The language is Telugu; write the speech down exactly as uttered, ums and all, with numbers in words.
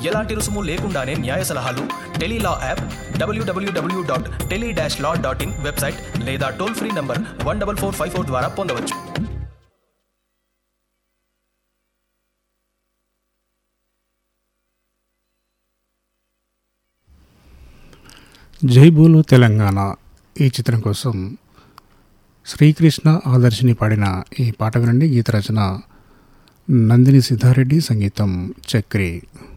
ఎలాంటి రుసుము లేకుండానే న్యాయ సలహాలు Tele-Law app, WWW dot tele dash law dot in website లేదా toll free number one double four five four ద్వారా పొందవచ్చు. జై బోలో తెలంగాణ ఈ చిత్రం కోసం శ్రీకృష్ణ ఆదర్శిని పాడిన ఈ పాట వినండి. గీత రచన నందిని సిద్ధారెడ్డి, సంగీతం చక్రి.